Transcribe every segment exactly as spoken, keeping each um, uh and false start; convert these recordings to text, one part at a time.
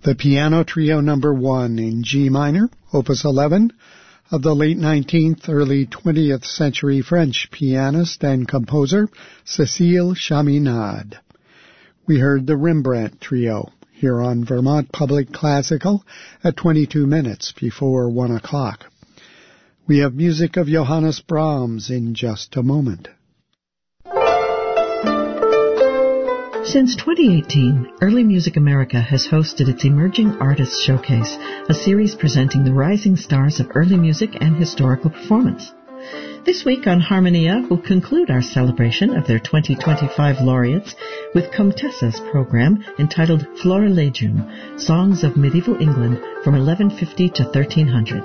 The Piano Trio Number One in G minor, Opus eleven, of the late nineteenth, early twentieth century French pianist and composer Cécile Chaminade. We heard the Rembrandt Trio here on Vermont Public Classical at twenty-two minutes before one o'clock. We have music of Johannes Brahms in just a moment. Since twenty eighteen, Early Music America has hosted its Emerging Artists Showcase, a series presenting the rising stars of early music and historical performance. This week on Harmonia, we'll conclude our celebration of their twenty twenty-five laureates with Comtessa's program entitled Florilegium, Songs of Medieval England from eleven fifty to thirteen hundred.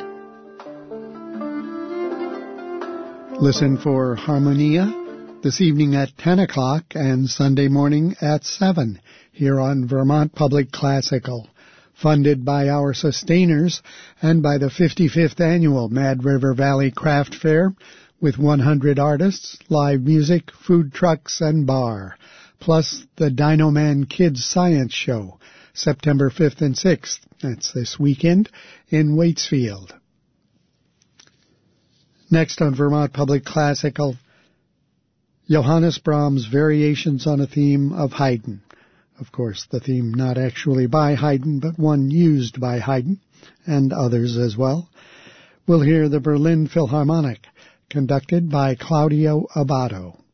Listen for Harmonia this evening at ten o'clock and Sunday morning at seven here on Vermont Public Classical, funded by our sustainers and by the fifty-fifth Annual Mad River Valley Craft Fair with one hundred artists, live music, food trucks, and bar, plus the Dino Man Kids Science Show, September fifth and sixth. That's this weekend in Waitsfield. Next on Vermont Public Classical, Johannes Brahms' variations on a theme of Haydn. Of course, the theme not actually by Haydn, but one used by Haydn, and others as well. We'll hear the Berlin Philharmonic, conducted by Claudio Abbado.